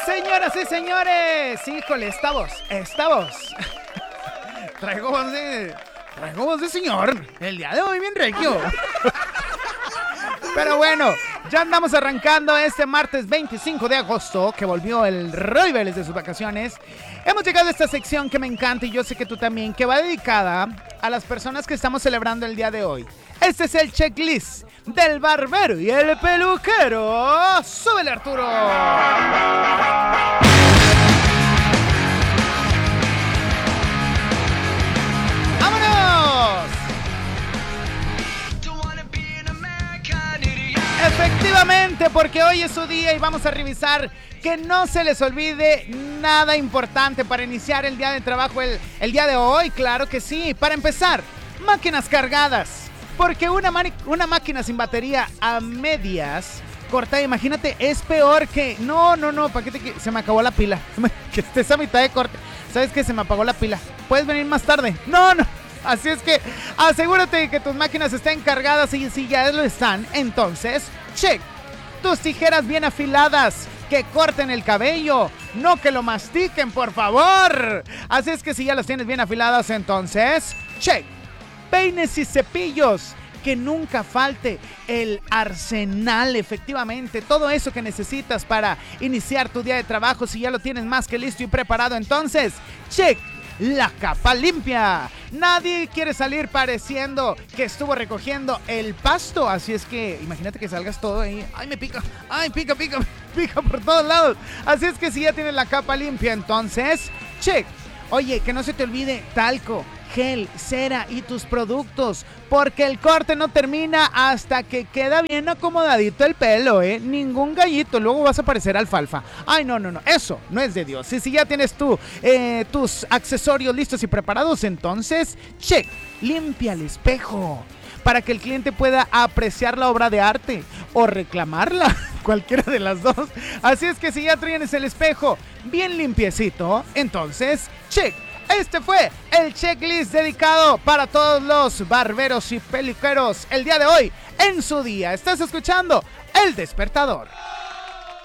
Señoras y señores, híjole, estamos. Traigo voz de señor. El día de hoy bien regio. Pero bueno, ya andamos arrancando este martes 25 de agosto, que volvió el Roy Vélez de sus vacaciones. Hemos llegado a esta sección que me encanta y yo sé que tú también, que va dedicada a las personas que estamos celebrando el día de hoy. Este es el checklist del barbero y el peluquero. ¡Súbele, Arturo! ¡Vámonos! Efectivamente, porque hoy es su día y vamos a revisar que no se les olvide nada importante para iniciar el día de trabajo el día de hoy. Claro que sí. Para empezar, máquinas cargadas. Porque una máquina sin batería a medias cortada, imagínate, es peor que... No, ¿para qué se me acabó la pila? Que estés a mitad de corte. ¿Sabes qué? Se me apagó la pila. ¿Puedes venir más tarde? No. Así es que asegúrate de que tus máquinas estén cargadas y si ya lo están, entonces, check. Tus tijeras bien afiladas, que corten el cabello, no que lo mastiquen, por favor. Así es que si ya las tienes bien afiladas, entonces, check. Peines y cepillos, que nunca falte el arsenal, efectivamente, todo eso que necesitas para iniciar tu día de trabajo, si ya lo tienes más que listo y preparado, entonces, check. La capa limpia. Nadie quiere salir pareciendo que estuvo recogiendo el pasto. Así es que imagínate que salgas todo ahí. ¡Ay, me pica! ¡Ay, pica por todos lados! Así es que si ya tienes la capa limpia, entonces, check. Oye, que no se te olvide talco, gel, cera y tus productos, porque el corte no termina hasta que queda bien acomodadito el pelo, ¿eh? Ningún gallito, luego vas a parecer alfalfa. Ay, no, eso no es de Dios. Y si ya tienes tus accesorios listos y preparados, entonces, check, limpia el espejo, para que el cliente pueda apreciar la obra de arte o reclamarla, cualquiera de las dos. Así es que si ya tienes el espejo bien limpiecito, entonces, check. Este fue el checklist dedicado para todos los barberos y peluqueros el día de hoy en su día. Estás escuchando El Despertador.